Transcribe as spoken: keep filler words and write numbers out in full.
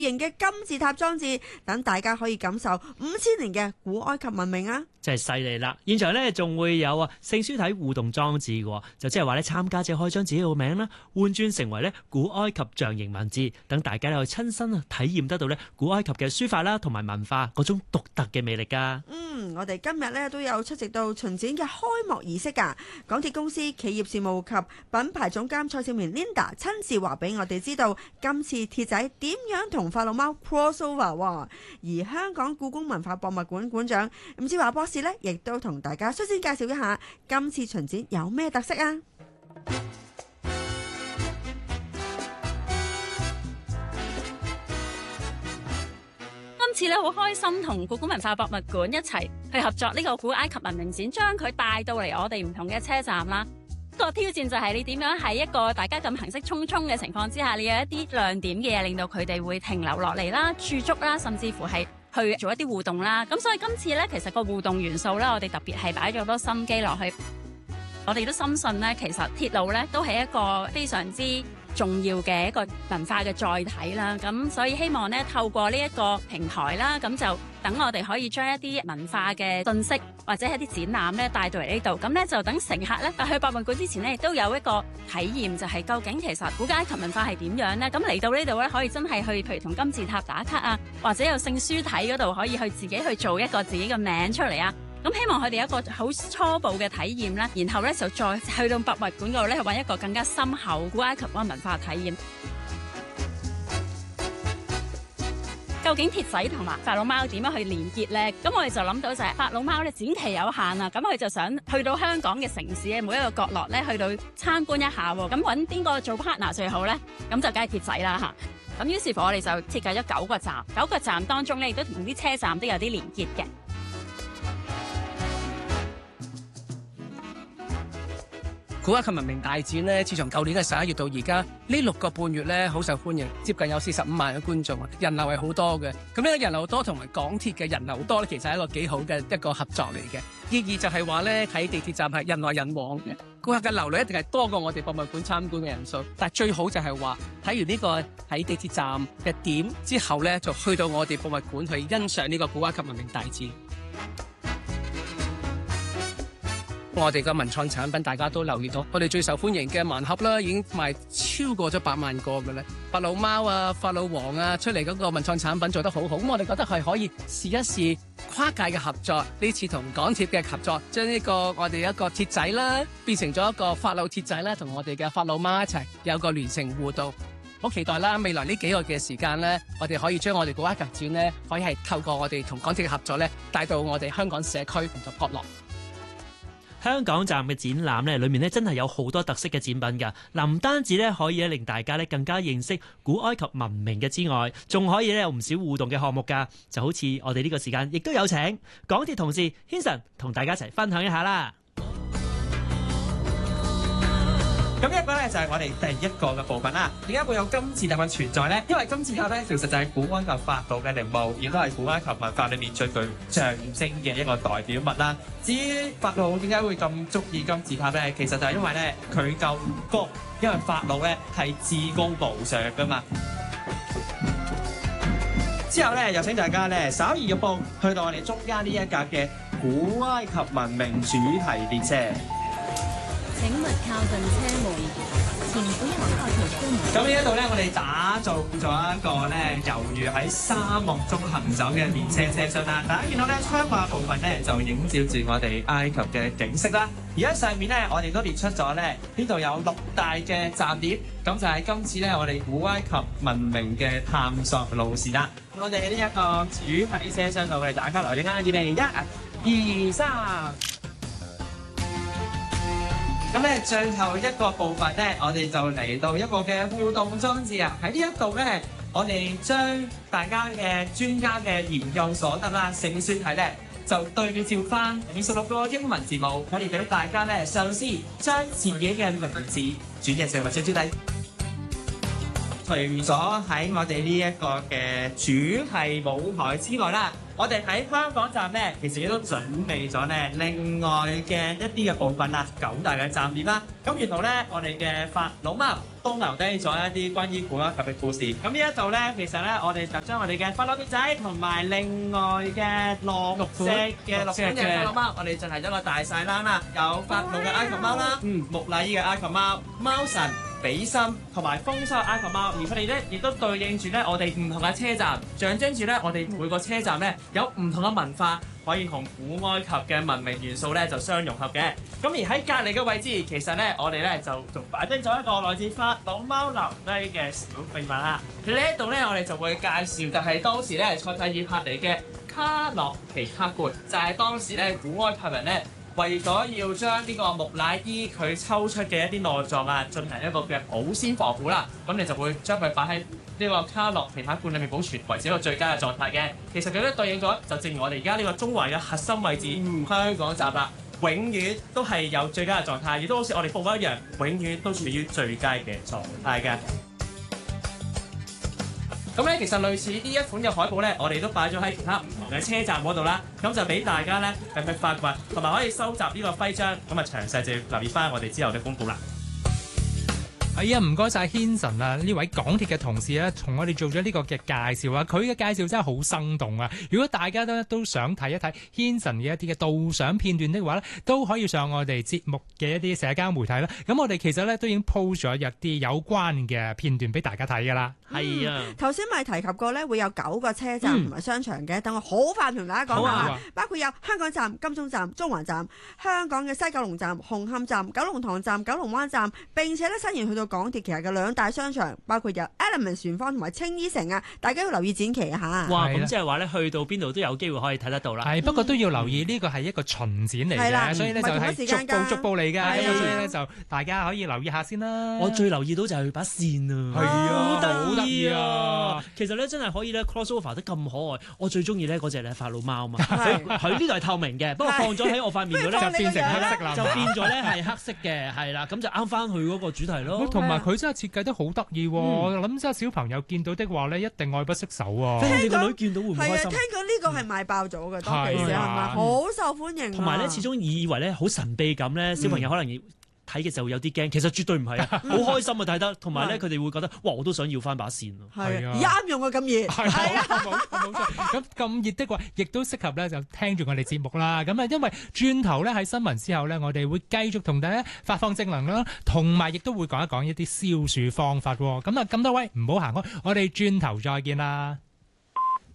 型嘅金字塔裝置，等大家可以感受五千年嘅古埃及文明啊！ 真係犀利啦！現場咧仲會有啊聖書體互動裝置嘅，就即係話咧參加者可以將自己個名啦換轉成為咧古埃及象形文字，等大家咧去親身啊體驗得到咧古埃及嘅書法啦同埋文化嗰種獨特嘅魅力噶。 嗯，我哋今日咧都有出席到巡展嘅開幕儀式噶。港鐵公司企業事務及品牌總監蔡少棉 Linda 親自話俾我哋知道，今次鐵仔點樣同法老貓 crossover。而香港故宮文化博物館館長吳志華博士呢，亦都同大家率先介紹一下今次巡展有咩特色啊！ 今次咧好開心同故宮文化博物館一齊去合作呢個古埃及文明展，將佢帶到嚟我哋唔同嘅車站啦。個挑戰就係你點樣喺一個大家咁行色匆匆嘅情況之下，你有一啲亮點嘅嘢，令到佢哋會停留落嚟啦、駐足啦，甚至乎係去做一啲互動啦。咁所以今次咧，其實個互動元素咧，我哋特別係擺咗好多心機落去。我哋都深信咧，其實鐵路咧都係一個非常之重要嘅一個文化嘅載體啦。咁所以希望咧透過呢一個平台啦，咁就等我哋可以將一啲文化嘅信息或者係一啲展覽咧帶到嚟呢度。咁咧就等乘客咧去博物館之前咧，亦都有一個體驗，就係究竟其實古埃及文化係點樣咧？咁嚟到呢度咧，可以真係去譬如同金字塔打卡啊，或者有聖書體嗰度可以去自己去做一個自己嘅名出嚟啊。咁希望佢哋有一個好初步嘅體驗啦，然後咧就再去到博物館嗰度咧，去揾一個更加深厚古埃及嗰個文化體驗。究竟鐵仔同埋法老貓點樣去連結呢？咁我哋就諗到就係法老貓咧展期有限啊，咁佢就想去到香港嘅城市嘅每一個角落咧，去到參觀一下喎。咁揾邊個做 partner 最好呢？咁就梗係鐵仔啦嚇。咁於是乎我哋就設計咗九個站，九個站當中咧亦都同啲車站都有啲連結嘅。 古埃及文明大展咧，自從舊年嘅十一月到而家呢六個半月咧，好受歡迎，接近有四十五萬嘅觀眾，人流係好多嘅。咁呢個人流多同埋港鐵嘅人流多咧，其實係一個幾好嘅一個合作嚟嘅。意義就係話咧，喺地鐵站係人來人往嘅，顧客嘅流量一定係多過我哋博物館參觀嘅人數。但係最好就係話睇完呢個喺地鐵站嘅點之後咧，就去到我哋博物館去欣賞呢個古埃及文明大展。我哋嘅文創產品大家都留意到，我哋最受歡迎嘅盲盒啦，已經賣超過咗百萬個嘅咧。法老貓啊、法老王啊出嚟嗰個文創產品做得好好，咁我哋覺得係可以試一試跨界嘅合作。呢次同港鐵嘅合作，將呢個我哋一個鐵仔啦，變成咗一個法老鐵仔啦，同我哋嘅法老貓一齊有個聯乘互動。好期待啦！未來呢幾個嘅時間咧，我哋可以將我哋古埃及展咧，可以係透過我哋同港鐵嘅合作咧，帶到我哋香港社區唔同角落。 香港站嘅展覽咧，裏面咧真係有好多特色嘅展品㗎。嗱，唔單止咧可以咧令大家咧更加認識古埃及文明嘅之外，仲可以咧有唔少互動嘅項目㗎。就好似我哋呢個時間，亦都有請港鐵同事 Hanson 同大家一齊分享一下啦。 咁一個咧就係我哋第一個嘅部分啦。點解會有金字塔嘅存在呢？因為金字塔咧其實就係古埃及法老嘅陵墓，亦都係古埃及文化裏面最具象徵嘅一個代表物啦。至於法老點解會咁中意金字塔咧？其實就係因為咧佢夠高，因為法老咧係至高無上噶嘛。之後咧，有請大家咧稍移玉步，去到我哋中間呢一格嘅古埃及文明主題列車。 請勿靠近車門，前不要靠近車門。 咁呢一度咧，我哋打造咗一個咧，猶如喺沙漠中行走嘅列車車廂啦。大家見到咧，窗外部分咧就映照住我哋埃及嘅景色啦。而喺上面咧，我哋都列出咗咧，呢度有六大嘅站點。咁就係今次咧，我哋古埃及文明嘅探索路線啦。我哋呢一個主題車廂度，我哋大家留意啦，預備一、二、三。咁咧，最後一個部分咧，我哋就嚟到一個嘅互動裝置啊！喺呢一度咧，我哋將大家嘅專家嘅研究所得啦，勝算題咧，就對照翻五十六個英文字母，我哋俾大家咧嘗試將自己嘅名字轉譯成為小主題。 除咗喺我哋呢一個嘅主題舞台之外啦，我哋喺香港站咧，其實亦都準備咗咧另外嘅一啲嘅部分啦，九大嘅站點啦。咁原來咧，我哋嘅法老貓都留低咗一啲關於古埃及嘅故事。咁呢一度咧，其實咧，我哋就將我哋嘅法老別仔同埋另外嘅綠色嘅綠色嘅法老貓，我哋進行一個大曬冷啦，有法老嘅埃及貓啦，嗯，木乃伊嘅埃及貓，貓神。比心同埋豐收嘅埃及貓，而佢哋咧亦都對應住咧我哋唔同嘅車站，象徵住咧我哋每個車站咧有唔同嘅文化，可以同古埃及嘅文明元素咧就相融合嘅。咁而喺隔離嘅位置，其實咧我哋咧就仲擺低咗一個來自法老貓留低嘅小秘密啦。呢一度咧我哋就會介紹，就係當時咧塞蒂爾帕尼嘅卡洛皮卡罐，就係、是、當時咧古埃及人咧。為咗要將呢個木乃伊佢抽出嘅一啲內臟啊，進行一個嘅保鮮防腐啦，咁你就會將佢擺喺呢個卡洛皮卡罐裏面保存，維持一個最佳嘅狀態嘅。其實佢都對應咗，就正如我哋而家呢個中環嘅核心位置，嗯、香港站啦，永遠都係有最佳嘅狀態，亦都好似我哋報告一樣，永遠都處於最佳嘅狀態嘅。咁咧，其實類似呢一款嘅海報咧，我哋都擺咗喺其他唔同嘅車站嗰度啦。咁就俾大家咧係去發掘，同埋可以收集呢個徽章。咁啊，詳細就要留意翻我哋之後嘅公佈啦。 係啊，唔該晒軒神啊！呢位港鐵嘅同事咧，同我哋做咗呢個嘅介紹啊，佢嘅介紹真係好生動啊！如果大家都都想睇一睇軒神嘅一啲嘅導賞片段的話咧，都可以上我哋節目嘅一啲社交媒體啦。咁我哋其實咧都已經 post 咗一啲有關嘅片段俾大家睇噶啦。 係啊， 頭先咪提及過咧，會有九個車站同埋商場嘅。等、嗯、我好快同大家講下，啊、包括有香港站、金鐘站、中環站、香港嘅西九龍站、紅磡站、九龍塘站、九龍灣站，並且咧伸延去到港鐵旗下嘅兩大商場，包括有 Element 船坊同埋青衣城啊，大家要留意展期啊嚇。哇， 咁即係話咧，去到邊度都有機會可以睇得到啦。係， 不過都要留意呢個係一個巡展嚟嘅，所以咧就係逐步逐步嚟嘅，咁所以咧就大家可以留意下先啦。 我最留意到就係把線啊，係啊，好得意啊！其實咧真係可以咧 crossover 得咁可愛，我最中意咧嗰隻咧法老貓啊嘛，佢呢度係透明嘅，不過放咗喺我塊面度咧就變成黑色啦，就變咗咧係黑色嘅，係啦，咁就啱翻去嗰個主題咯。 同埋佢真係設計得好得意喎，我諗真係小朋友見到的話咧一定愛不釋手啊！ 你個女見到會唔會開心？ 係啊，聽講呢個係賣爆咗嘅，當其時係咪？好受歡迎。 同埋咧，始終以為咧好神秘感咧，小朋友可能要睇嘅時候有啲驚，其實絕對唔係啊，好開心啊睇得，同埋咧佢哋會覺得哇，我都想要翻把扇啊， 係啊，啱用啊咁熱， 係啊，冇冇錯，咁咁熱的話，亦都適合咧就聽住我哋節目啦。咁啊，因為轉頭咧喺新聞之後咧，我哋會繼續同大家發放正能量啦，同埋亦都會講一講一啲消暑方法喎。咁啊，咁多位唔好行開，我哋轉頭再見啦。